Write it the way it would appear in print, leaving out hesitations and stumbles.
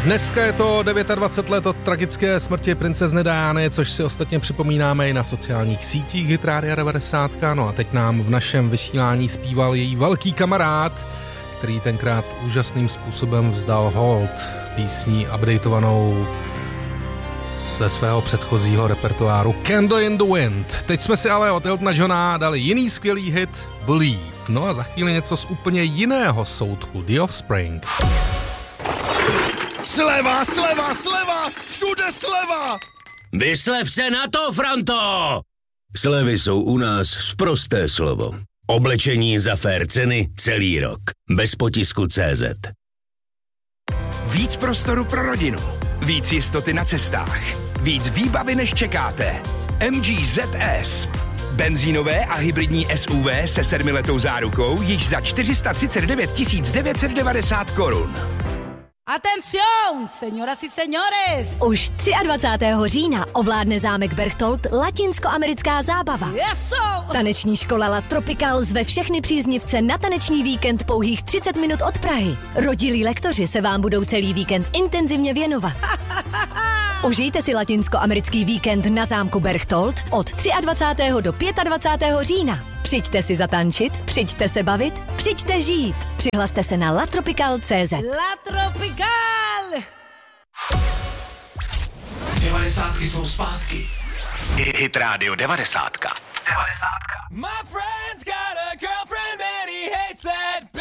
Dneska je to 29 let od tragické smrti princezny Diany, což si ostatně připomínáme i na sociálních sítích Hit Rádia 90. No a teď nám v našem vysílání zpíval její velký kamarád, který tenkrát úžasným způsobem vzdal hold písní updatovanou ze svého předchozího repertoáru Candle in the Wind. Teď jsme si ale od Eltona Johna dali jiný skvělý hit Believe. No a za chvíli něco z úplně jiného soudku, The Offspring. Sleva, sleva, sleva, všude sleva! Vyslev se na to, Franto! Slevy jsou u nás sprosté slovo. Oblečení za fair ceny celý rok. Bez potisku CZ. Víc prostoru pro rodinu. Víc jistoty na cestách. Víc výbavy, než čekáte. MG ZS. Benzínové a hybridní SUV se 7letou zárukou již za 439 990 korun. Atención, señoras y señores! Už 23. října ovládne zámek Berchtold latinskoamerická zábava. Eso! Taneční škola La Tropical zve všechny příznivce na taneční víkend pouhých 30 minut od Prahy. Rodilí lektoři se vám budou celý víkend intenzivně věnovat. Užijte si latinskoamerický víkend na zámku Berchtold od 23. do 25. října. Přijďte si zatančit, přijďte se bavit, přijďte žít. Přihlaste se na latropical.cz. La Tropical! 90 jsou zpátky. Hit Radio 90. My friends got